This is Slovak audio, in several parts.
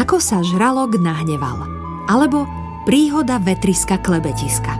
Ako sa žralok nahneval, alebo príhoda vetriska klebetiska.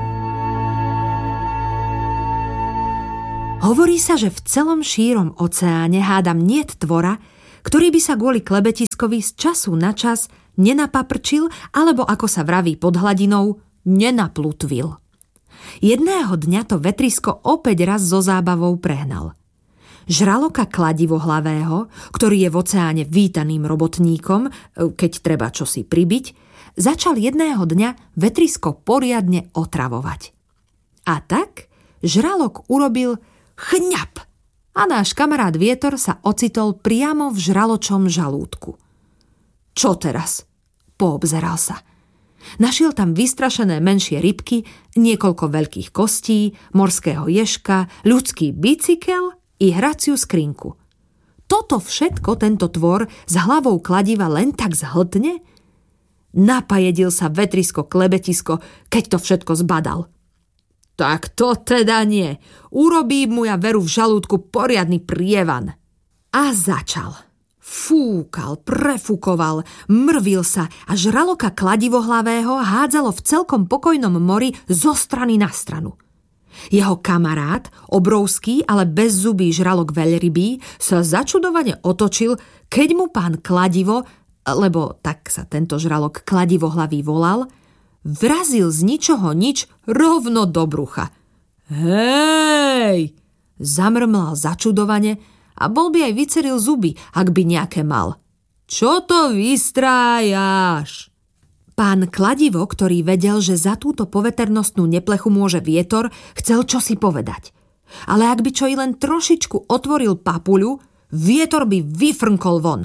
Hovorí sa, že v celom šírom oceáne hádam niet tvora, ktorý by sa kvôli klebetiskovi z času na čas nenapaprčil, alebo ako sa vraví pod hladinou, nenaplutvil. Jedného dňa to vetrisko opäť raz so zábavou prehnal. Žraloka kladivohlavého, ktorý je v oceáne vítaným robotníkom, keď treba čosi pribiť, začal jedného dňa vetrisko poriadne otravovať. A tak žralok urobil chňap a náš kamarát Vietor sa ocitol priamo v žraločom žalúdku. Čo teraz? Poobzeral sa. Našiel tam vystrašené menšie rybky, niekoľko veľkých kostí, morského ježka, ľudský bicykel i hraciu skrinku. Toto všetko tento tvor s hlavou kladiva len tak zhltne? Napajedil sa vetrisko klebetisko, keď to všetko zbadal. Tak to teda nie. Urobí mu ja veru v žalúdku poriadny prievan. A začal. Fúkal, prefúkoval, mrvil sa a žraloka kladivohlavého hádzalo v celkom pokojnom mori zo strany na stranu. Jeho kamarát, obrovský, ale bezzubý žralok veľrybý, sa začudovane otočil, keď mu pán kladivo, lebo tak sa tento žralok kladivohlavý volal, vrazil z ničoho nič rovno do brucha. Hej! Zamrmlal začudovane a bol by aj vyceril zuby, ak by nejaké mal. Čo to vystrájaš? Pán kladivo, ktorý vedel, že za túto poveternostnú neplechu môže Vietor, chcel čosi povedať. Ale ak by čo i len trošičku otvoril papuľu, Vietor by vyfrnkol von.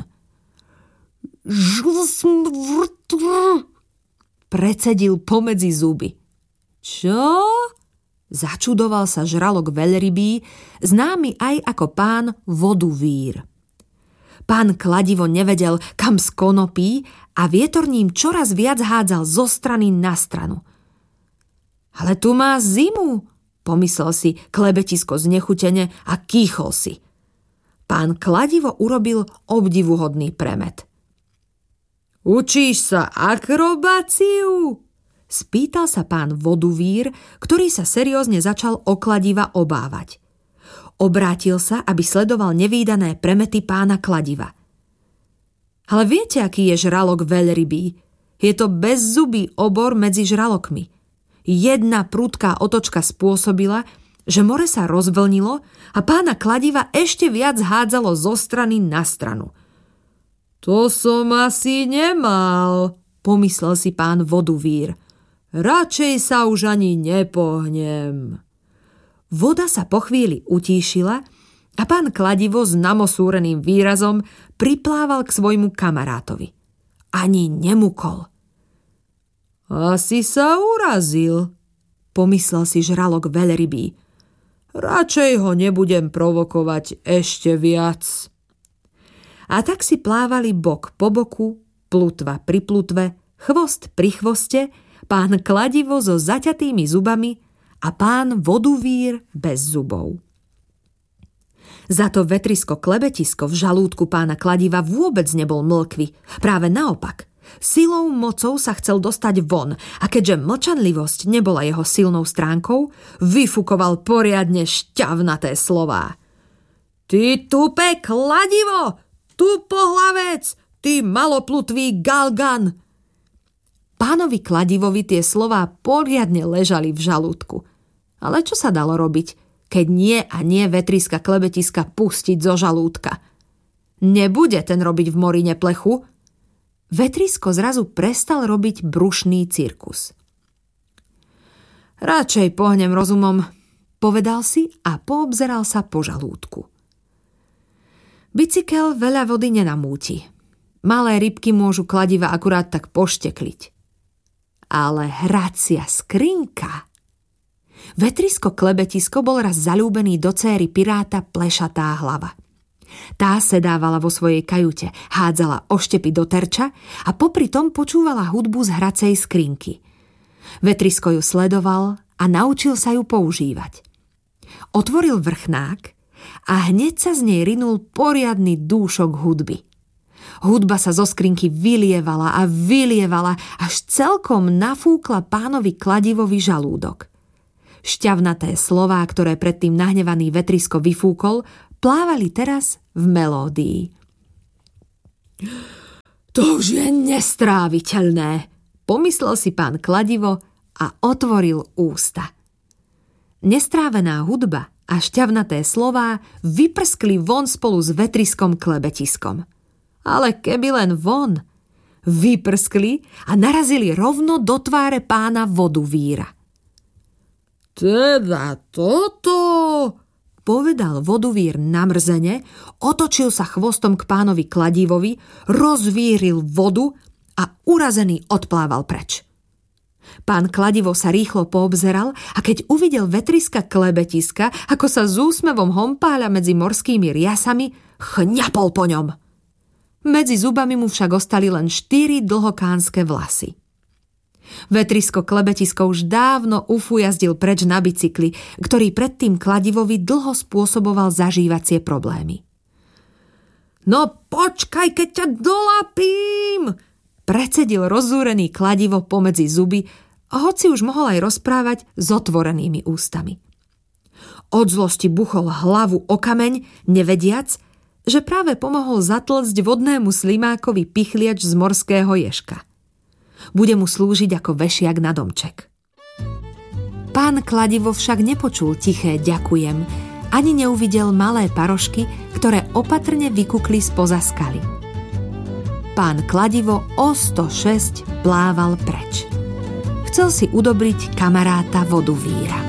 Precedil pomedzi zuby. Čo? Začudoval sa žralok veľrybý, známy aj ako pán voduvír. Pán kladivo nevedel, kam skonopí a Vietor ním čoraz viac hádzal zo strany na stranu. Ale tu má zimu, pomyslel si klebetisko znechutene a kýchol si. Pán kladivo urobil obdivuhodný premet. Učíš sa akrobáciu? Spýtal sa pán voduvír, ktorý sa seriózne začal o kladiva obávať. Obrátil sa, aby sledoval nevídané premety pána kladiva. Ale viete, aký je žralok veľrybý? Je to bezzubý obor medzi žralokmi. Jedna prudká otočka spôsobila, že more sa rozvlnilo a pána kladiva ešte viac hádzalo zo strany na stranu. To som asi nemal, pomyslel si pán voduvír. Radšej sa už ani nepohnem. Voda sa po chvíli utíšila a pán kladivo s namosúreným výrazom priplával k svojmu kamarátovi. Ani nemukol. Asi sa urazil, pomyslel si žralok veľrybý. Radšej ho nebudem provokovať ešte viac. A tak si plávali bok po boku, plutva pri plutve, chvost pri chvoste, pán kladivo so zaťatými zubami a pán voduvír bez zubov. Za to vetrisko klebetisko v žalúdku pána kladiva vôbec nebol mlkvý, práve naopak. Silou mocou sa chcel dostať von a keďže mlčanlivosť nebola jeho silnou stránkou, vyfukoval poriadne šťavnaté slová. Ty tupé kladivo, tupohlavec, ty maloplutvý galgan! Pánovi kladivovi tie slová poriadne ležali v žalúdku. Ale čo sa dalo robiť, keď nie a nie vetriska klebetiska pustiť zo žalúdka? Nebude ten robiť v mori neplechu? Vetrisko zrazu prestal robiť brušný cirkus. Radšej pohnem rozumom, povedal si a poobzeral sa po žalúdku. Bicykel veľa vody nenamúti. Malé rybky môžu kladiva akurát tak poštekliť. Ale hracia skrinka. Vetrisko klebetisko bol raz zaľúbený do céry piráta Plešatá hlava. Tá sedávala vo svojej kajute, hádzala oštepy do terča a popri tom počúvala hudbu z hracej skrinky. Vetrisko ju sledoval a naučil sa ju používať. Otvoril vrchnák a hneď sa z nej rinul poriadny dúšok hudby. Hudba sa zo skrinky vylievala a vylievala, až celkom nafúkla pánovi Kladivovi žalúdok. Šťavnaté slová, ktoré predtým nahnevaný vetrisko vyfúkol, plávali teraz v melódii. To už je nestráviteľné, pomyslel si pán Kladivo a otvoril ústa. Nestrávená hudba a šťavnaté slová vyprskli von spolu s vetriskom klebetiskom. Ale keby len von, vyprskli a narazili rovno do tváre pána Voduvíra. Teda toto, povedal Voduvír namrzene, otočil sa chvostom k pánovi Kladivovi, rozvíril vodu a urazený odplával preč. Pán Kladivo sa rýchlo poobzeral a keď uvidel vetriska klebetiska, ako sa s úsmevom hompáľa medzi morskými riasami, chňapol po ňom. Medzi zubami mu však ostali len 4 dlhokánske vlasy. Vetrisko klebetisko už dávno ufujazdil preč na bicykli, ktorý predtým Kladivovi dlho spôsoboval zažívacie problémy. No počkaj, keď ťa dolapím! Precedil rozúrený Kladivo pomedzi zuby, hoci už mohol aj rozprávať s otvorenými ústami. Od zlosti buchol hlavu o kameň, nevediac, že práve pomohol zatlcť vodnému slimákovi pichliač z morského ježka. Bude mu slúžiť ako vešiak na domček. Pán Kladivo však nepočul tiché ďakujem, ani neuvidel malé parošky, ktoré opatrne vykukli spoza skaly. Pán Kladivo o 106 plával preč. Chcel si udobriť kamaráta Voduvíra.